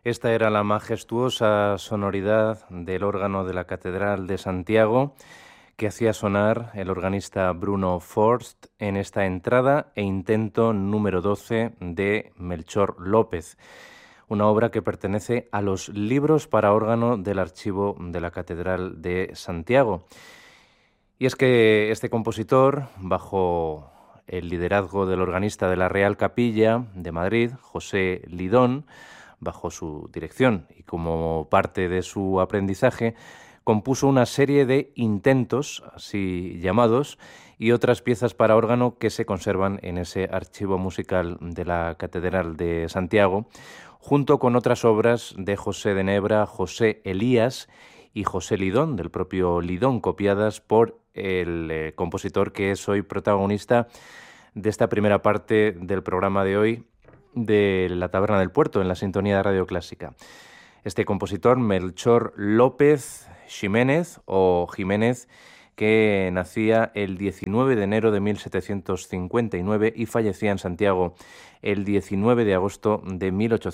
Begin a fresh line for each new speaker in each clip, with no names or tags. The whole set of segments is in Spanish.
Esta era la majestuosa sonoridad del órgano de la Catedral de Santiago que hacía sonar el organista Bruno Forst en esta entrada e intento número 12 de Melchor López, una obra que pertenece a los libros para órgano del archivo de la Catedral de Santiago. Y es que este compositor, bajo el liderazgo del organista de la Real Capilla de Madrid, José Lidón, bajo su dirección y como parte de su aprendizaje, compuso una serie de intentos, así llamados, y otras piezas para órgano que se conservan en ese archivo musical de la Catedral de Santiago, junto con otras obras de José de Nebra, José Elías y José Lidón, del propio Lidón, copiadas por el compositor que es hoy protagonista de esta primera parte del programa de hoy de La Taberna del Puerto, en la sintonía de Radio Clásica. Este compositor, Melchor López Ximénez o Jiménez, que nacía el 19 de enero de 1759 y fallecía en Santiago el 19 de agosto de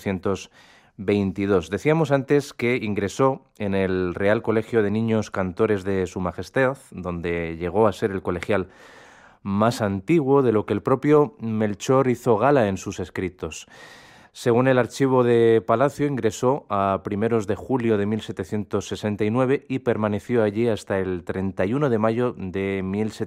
1822. Decíamos antes que ingresó en el Real Colegio de Niños Cantores de Su Majestad, donde llegó a ser el colegial más antiguo, de lo que el propio Melchor hizo gala en sus escritos. Según el archivo de Palacio, ingresó a primeros de julio de 1769 y permaneció allí hasta el 31 de mayo de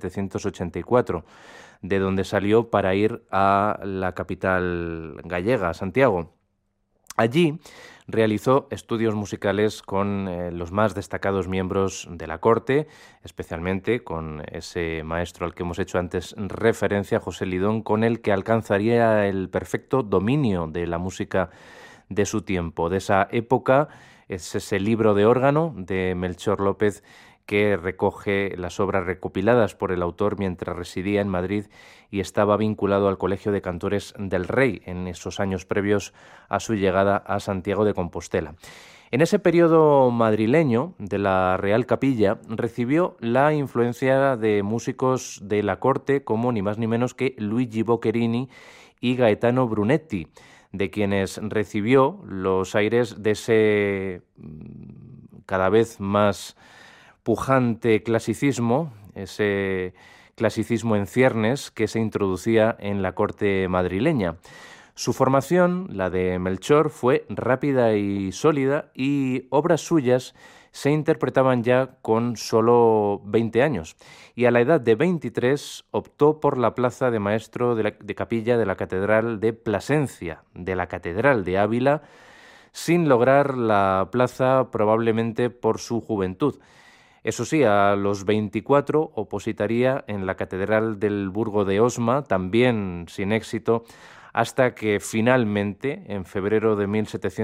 1784, de donde salió para ir a la capital gallega, Santiago. Allí realizó estudios musicales con los más destacados miembros de la corte, especialmente con ese maestro al que hemos hecho antes referencia, José Lidón, con el que alcanzaría el perfecto dominio de la música de su tiempo, de esa época. Es ese libro de órgano de Melchor López que recoge las obras recopiladas por el autor mientras residía en Madrid y estaba vinculado al Colegio de Cantores del Rey en esos años previos a su llegada a Santiago de Compostela. En ese periodo madrileño de la Real Capilla recibió la influencia de músicos de la corte como ni más ni menos que Luigi Boccherini y Gaetano Brunetti, de quienes recibió los aires de ese cada vez más pujante clasicismo, ese clasicismo en ciernes que se introducía en la corte madrileña. Su formación, la de Melchor, fue rápida y sólida y obras suyas se interpretaban ya con solo 20 años y a la edad de 23 optó por la plaza de maestro de capilla de la Catedral de Plasencia, de la Catedral de Ávila, sin lograr la plaza probablemente por su juventud. Eso sí, a los 24 opositaría en la Catedral del Burgo de Osma, también sin éxito, hasta que finalmente, en febrero de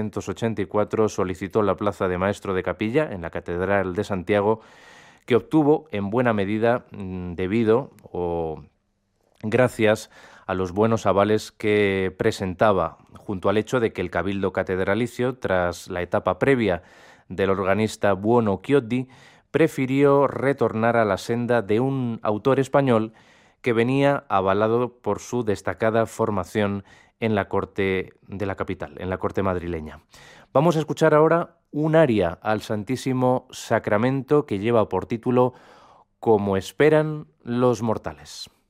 1784, solicitó la plaza de maestro de capilla en la Catedral de Santiago, que obtuvo en buena medida debido o gracias a los buenos avales que presentaba, junto al hecho de que el Cabildo Catedralicio, tras la etapa previa del organista Buono Chiodi, prefirió retornar a la senda de un autor español que venía avalado por su destacada formación en la corte de la capital, en la corte madrileña. Vamos a escuchar ahora un aria al Santísimo Sacramento que lleva por título Como esperan los mortales.